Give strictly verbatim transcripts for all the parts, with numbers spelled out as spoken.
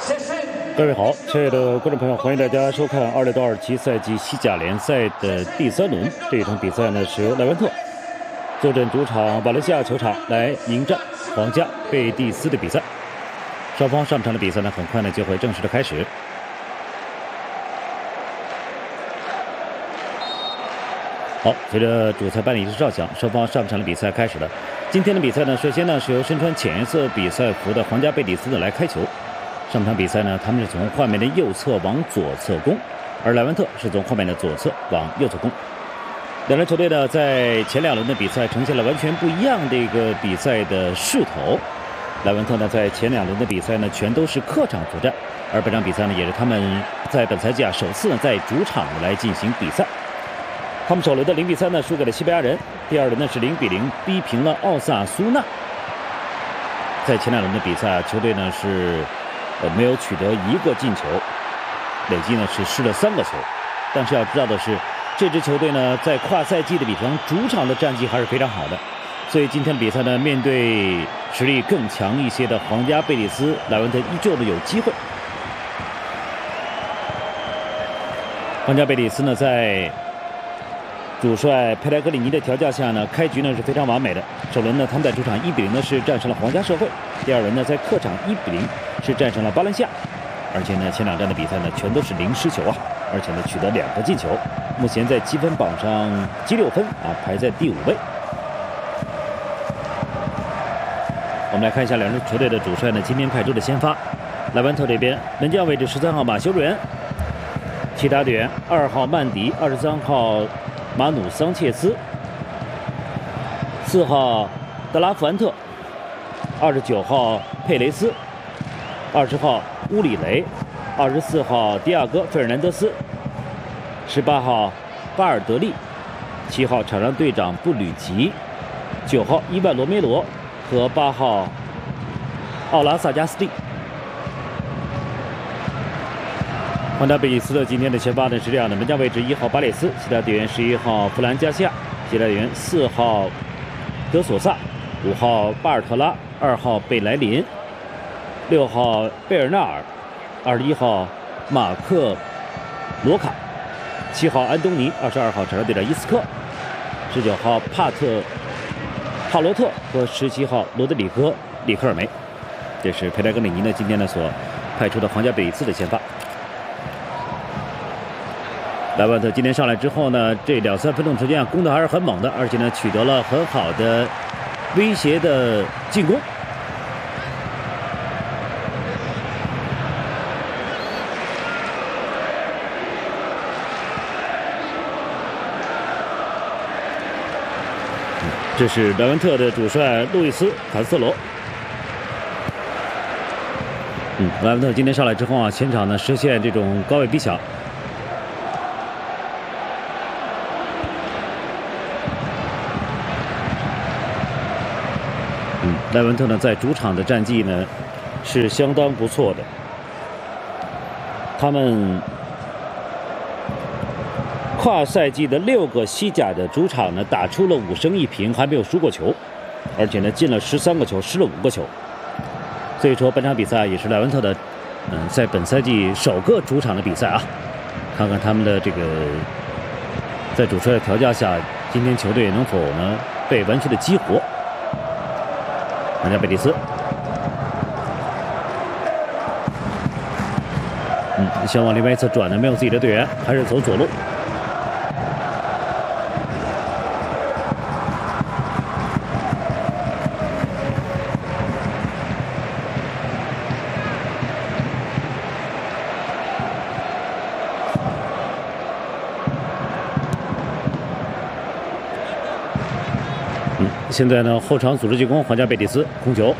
各位好，亲爱的观众朋友，欢迎大家收看二六到二七赛季西甲联赛的第三轮。这一场比赛呢，是由莱万特坐镇主场瓦伦西亚球场来迎战皇家贝蒂斯的比赛。双方上场的比赛呢，很快呢就会正式的开始。好，随着主裁判的仪式哨响，双方上场的比赛开始了。今天的比赛呢，首先呢是由身穿浅颜色比赛服的皇家贝蒂斯呢来开球。上场比赛呢，他们是从画面的右侧往左侧攻，而莱万特是从画面的左侧往右侧攻。两支球队呢，在前两轮的比赛呈现了完全不一样的一个比赛的势头。莱万特呢，在前两轮的比赛呢，全都是客场作战，而本场比赛呢，也是他们在本赛季啊首次呢在主场来进行比赛。他们首轮的零比三呢输给了西班牙人，第二轮呢是零比零逼平了奥萨苏纳。在前两轮的比赛啊，球队呢是呃没有取得一个进球，累计呢是失了三个球。但是要知道的是，这支球队呢在跨赛季的比方主场的战绩还是非常好的，所以今天的比赛呢，面对实力更强一些的皇家贝蒂斯，莱万特依旧的有机会。皇家贝蒂斯呢在主帅佩莱格里尼的调教下呢，开局呢是非常完美的。首轮呢，他们在主场一比零呢是战胜了皇家社会；第二轮呢，在客场一比零是战胜了巴伦西亚。而且呢，前两站的比赛呢，全都是零失球啊，而且呢取得两个进球。目前在积分榜上积六分啊，排在第五位。我们来看一下两支球队的主帅呢，今天派出的先发。莱万特这边门将位置十三号马修瑞恩，其他队员二号曼迪，二十三号马努桑切斯，四号德拉夫安特，二十九号佩雷斯，二十号乌里雷，二十四号迪亚哥费尔南德斯，十八号巴尔德利，七号场上队长布吕吉，九号伊万罗梅罗和八号奥拉萨加斯蒂。皇家贝蒂斯的今天的先发呢是这样的：门将位置一号巴列斯，其他队员十一号弗兰加西亚，其他队员四号德索萨，五号巴尔特拉，二号贝莱林，六号贝尔纳尔，二十一号马克罗卡，七号安东尼，二十二号场上队长伊斯科，十九号帕特帕罗特和十七号罗德里戈里克尔梅。这是佩莱格里尼呢今天呢所派出的皇家贝蒂斯的先发。莱万特今天上来之后呢，这两三分钟之间啊，攻的还是很猛的，而且呢，取得了很好的威胁的进攻。这是莱万特的主帅路易斯·坎瑟罗。嗯，莱万特今天上来之后啊，前场呢实现这种高位逼抢。嗯，莱万特呢在主场的战绩呢是相当不错的，他们跨赛季的六个西甲的主场呢打出了五胜一平，还没有输过球，而且呢进了十三个球，失了五个球。所以说本场比赛也是莱万特的，嗯，在本赛季首个主场的比赛啊。看看他们的这个在主帅的调教下，今天球队能否呢被完全的激活。皇家贝蒂斯，嗯，想往另外一侧转的没有自己的队员，还是走左路。嗯，现在呢，后场组织进攻，皇家贝蒂斯控球。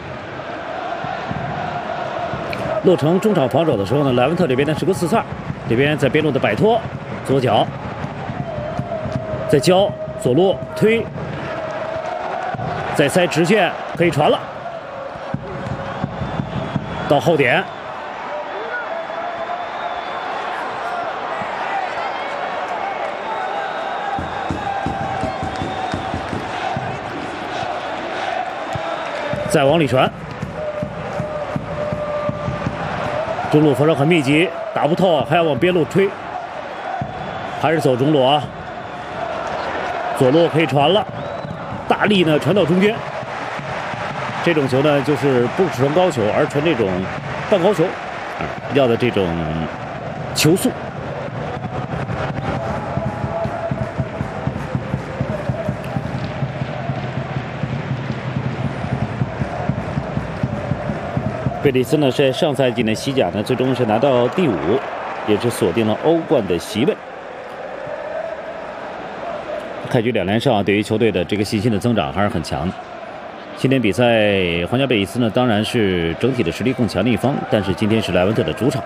洛城中场防守的时候呢，莱万特这边呢是个四散，这边在边路的摆脱，左脚再交左路推，再塞直线可以传了，到后点。再往里传， 中路防守很密集，打不透，还要往边路推，还是走中路啊。左路可以传了，大力呢传到中间。这种球呢，就是不是传高球，而传这种半高球，啊，要的这种球速。贝蒂斯呢是在上赛季呢西甲呢最终是拿到第五，也是锁定了欧冠的席位。开局两连胜啊，对于球队的这个信心的增长还是很强的。今天比赛皇家贝蒂斯呢当然是整体的实力更强的一方，但是今天是莱文特的主场。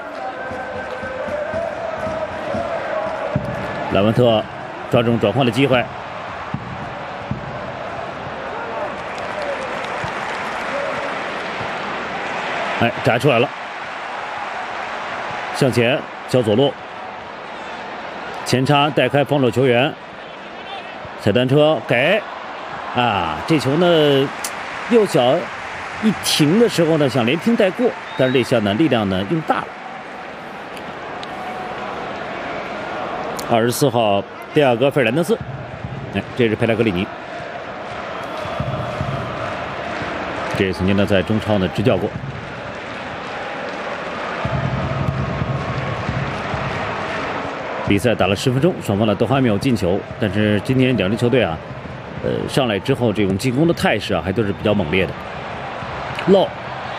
莱文特抓住转换的机会。哎，摘出来了，向前交左路，前插带开防守球员，踩单车给，啊，这球呢，右脚一停的时候呢，想连停带过，但是这下呢力量呢用大了。二十四号第二个费尔南德斯，哎，这是佩莱格里尼，这是曾经呢在中超呢执教过。比赛打了十分钟，双方呢都还没有进球，但是今天两支球队啊，呃，上来之后这种进攻的态势啊，还都是比较猛烈的。漏，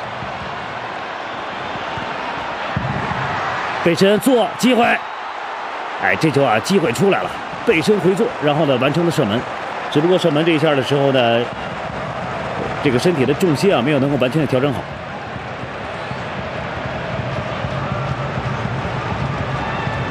背身做机会，哎，这球啊，机会出来了，背身回做，然后呢完成了射门，只不过射门这一下的时候呢，这个身体的重心啊没有能够完全的调整好。